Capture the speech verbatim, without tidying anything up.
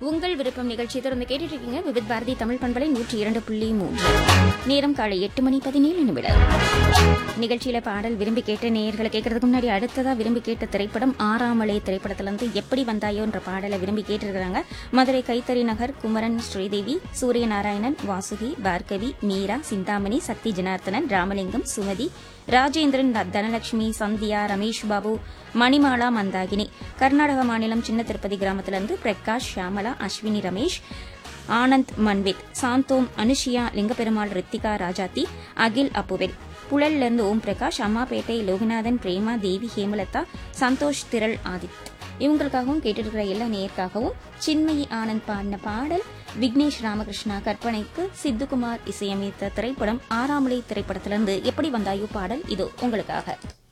உங்கள் விருப்பம் நிகழ்ச்சி தொடர்ந்து கேட்டுட்டு இருக்கீங்க. விவித் பாரதி தமிழ் பண்பலை நூற்றி இரண்டு புள்ளி மூன்று. நேரம் காலை எட்டு மணி பதினேழு நிமிடம். நிகழ்ச்சியில பாடல் விரும்பி கேட்ட நேயர்களை கேட்கறதுக்கு முன்னாடி அடுத்ததா விரும்பி கேட்ட திரைப்படம் ஆறாமலை திரைப்படத்திலிருந்து எப்படி வந்தாயோன்ற பாடலை விரும்பி கேட்டிருக்கிறாங்க. மதுரை கைத்தறி நகர் குமரன், ஸ்ரீதேவி, சூரியநாராயணன், வாசுகி, பார்கவி, மீரா, சிந்தாமணி, சக்தி ஜனார்த்தனன், ராமலிங்கம், சுமதி, ராஜேந்திரன், தனலட்சுமி, சந்தியா, ரமேஷ் பாபு, மணிமாலா, மந்தாகினி. கர்நாடக மாநிலம் சின்ன திருப்பதி கிராமத்திலிருந்து பிரகாஷ், ஷியாமலா, அஸ்வினி, ரமேஷ், ஆனந்த், மன்வித், சாந்தோம், அனுஷியா, லிங்கப்பெருமாள், ரித்திகா, ராஜாத்தி, அகில், அப்புவேல். புழல்லிருந்து ஓம் பிரகாஷ், அம்மாப்பேட்டை, லோகநாதன், பிரேமா, தேவி, ஹேமலதா, சந்தோஷ், திரள், ஆதித். இவங்களுக்காகவும் கேட்டிருக்கிற எல்லா நேயருக்காகவும் சின்மயி ஆனந்த் பாடின பாடல். விக்னேஷ் ராமகிருஷ்ணா கற்பனைக்கு சித்துக்குமார் இசையமைத்த திரைப்படம் ஆறாமலை திரைப்படத்திலிருந்து எப்படி வந்தாயோ பாடல் இதோ உங்களுக்காக.